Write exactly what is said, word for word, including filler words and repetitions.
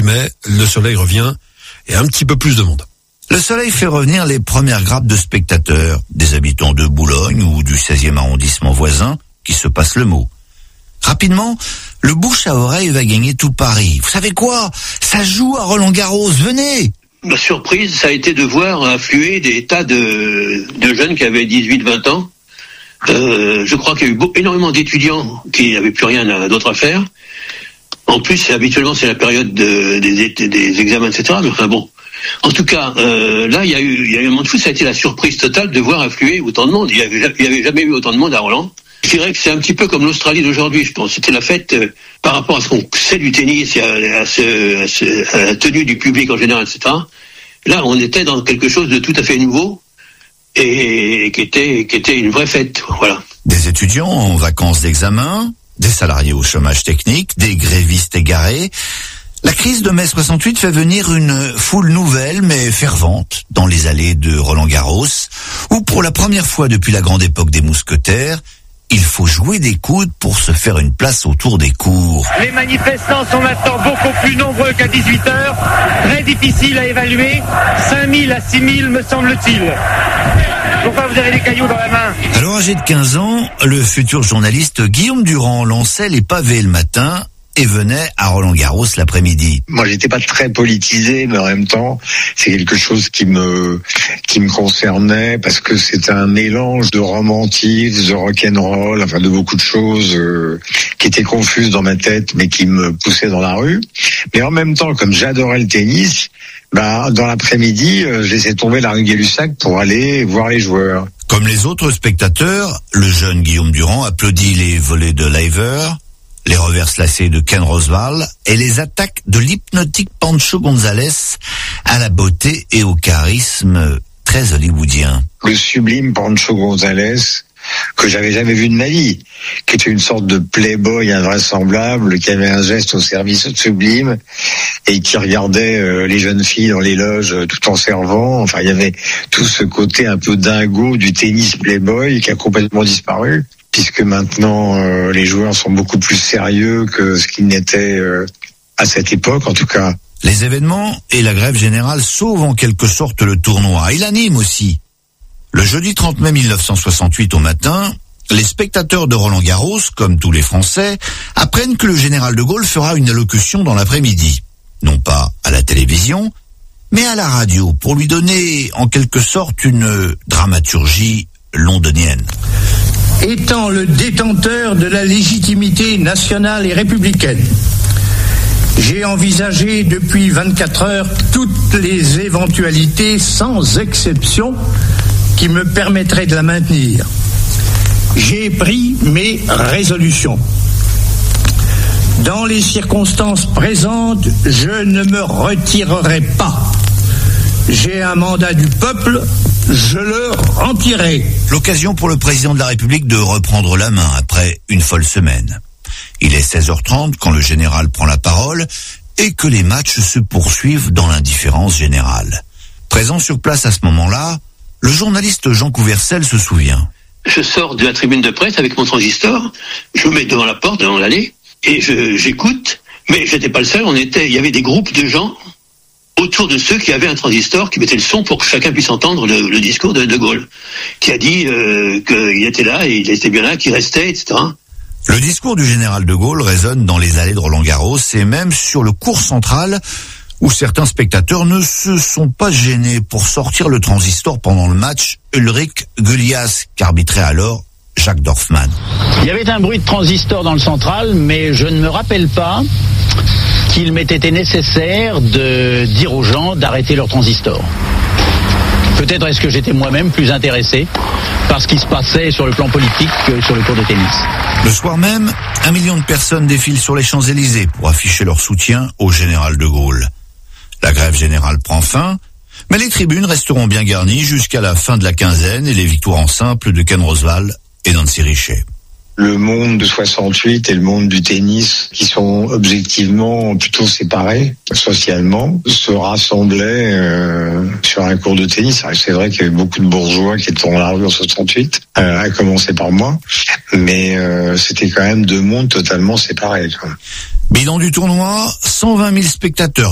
mai, le soleil revient et un petit peu plus de monde. Le soleil fait revenir les premières grappes de spectateurs, des habitants de Boulogne ou du seizième arrondissement voisin, qui se passent le mot. Rapidement, le bouche à oreille va gagner tout Paris. Vous savez quoi? Ça joue à Roland-Garros, venez! Ma surprise, ça a été de voir affluer des tas de, de jeunes qui avaient dix-huit vingt ans. Euh, je crois qu'il y a eu beaucoup, énormément d'étudiants qui n'avaient plus rien à, d'autre à faire. En plus, habituellement, c'est la période de, des, des examens, et cetera. Mais enfin bon. En tout cas, euh, là, il y a eu, il y a eu un moment de fou. Ça a été la surprise totale de voir affluer autant de monde. Il n'y avait, avait jamais eu autant de monde à Roland. Je dirais que c'est un petit peu comme l'Australie d'aujourd'hui, je pense. C'était la fête euh, par rapport à ce qu'on sait du tennis et à, à, ce, à, ce, à la tenue du public en général, et cetera. Là, on était dans quelque chose de tout à fait nouveau et, et qui était, qui était une vraie fête. Voilà. Des étudiants en vacances d'examen, des salariés au chômage technique, des grévistes égarés. La crise de mai soixante-huit fait venir une foule nouvelle mais fervente dans les allées de Roland-Garros, où pour la première fois depuis la grande époque des mousquetaires, il faut jouer des coudes pour se faire une place autour des cours. Les manifestants sont maintenant beaucoup plus nombreux qu'à dix-huit heures. Très difficile à évaluer. cinq mille à six mille me semble-t-il. Pourquoi vous avez des cailloux dans la main? Alors âgé de quinze ans, le futur journaliste Guillaume Durand lançait les pavés le matin et venait à Roland-Garros l'après-midi. Moi, j'étais pas très politisé, mais en même temps, c'est quelque chose qui me qui me concernait parce que c'était un mélange de romantisme, de rock'n'roll, enfin de beaucoup de choses euh, qui étaient confuses dans ma tête, mais qui me poussaient dans la rue. Mais en même temps, comme j'adorais le tennis, bah dans l'après-midi, euh, j'ai laissé tomber la rue Gay-Lussac pour aller voir les joueurs. Comme les autres spectateurs, le jeune Guillaume Durand applaudit les volées de Laver, les revers lacés de Ken Rosewall et les attaques de l'hypnotique Pancho González à la beauté et au charisme très hollywoodien. Le sublime Pancho González, que j'avais jamais vu de ma vie, qui était une sorte de playboy invraisemblable, qui avait un geste au service sublime et qui regardait euh, les jeunes filles dans les loges euh, tout en servant. Enfin, il y avait tout ce côté un peu dingo du tennis playboy qui a complètement disparu, puisque maintenant euh, les joueurs sont beaucoup plus sérieux que ce qu'ils n'étaient euh, à cette époque, en tout cas. Les événements et la grève générale sauvent en quelque sorte le tournoi. Il anime aussi. Le jeudi trente mai mille neuf cent soixante-huit au matin, les spectateurs de Roland-Garros, comme tous les Français, apprennent que le général de Gaulle fera une allocution dans l'après-midi. Non pas à la télévision, mais à la radio, pour lui donner en quelque sorte une dramaturgie londonienne. Étant le détenteur de la légitimité nationale et républicaine, j'ai envisagé depuis vingt-quatre heures toutes les éventualités, sans exception, qui me permettraient de la maintenir. J'ai pris mes résolutions. Dans les circonstances présentes, je ne me retirerai pas. J'ai un mandat du peuple, je le remplirai. L'occasion pour le président de la République de reprendre la main après une folle semaine. Il est seize heures trente quand le général prend la parole et que les matchs se poursuivent dans l'indifférence générale. Présent sur place à ce moment-là, le journaliste Jean Couvercel se souvient. Je sors de la tribune de presse avec mon transistor, je me mets devant la porte, devant l'allée, et je, j'écoute, mais j'étais pas le seul, on était, il y avait des groupes de gens autour de ceux qui avaient un transistor, qui mettaient le son pour que chacun puisse entendre le, le discours de De Gaulle, qui a dit euh, qu'il était là, et il était bien là, qu'il restait, et cetera. Le discours du général de Gaulle résonne dans les allées de Roland-Garros et même sur le court central, où certains spectateurs ne se sont pas gênés pour sortir le transistor pendant le match Ulrich Gullias, qu'arbitrait alors Jacques Dorfman. Il y avait un bruit de transistor dans le central, mais je ne me rappelle pas qu'il m'ait été nécessaire de dire aux gens d'arrêter leur transistor. Peut-être est-ce que j'étais moi-même plus intéressé par ce qui se passait sur le plan politique que sur le court de tennis. Le soir même, un million de personnes défilent sur les Champs-Élysées pour afficher leur soutien au général de Gaulle. La grève générale prend fin, mais les tribunes resteront bien garnies jusqu'à la fin de la quinzaine et les victoires en simple de Ken Rosewall et Nancy Richet. Le monde de soixante-huit et le monde du tennis, qui sont objectivement plutôt séparés socialement, se rassemblaient euh, sur un court de tennis. C'est vrai qu'il y avait beaucoup de bourgeois qui étaient dans la rue en soixante-huit, euh, à commencer par moi, mais euh, c'était quand même deux mondes totalement séparés, quoi. Bilan du tournoi, cent vingt mille spectateurs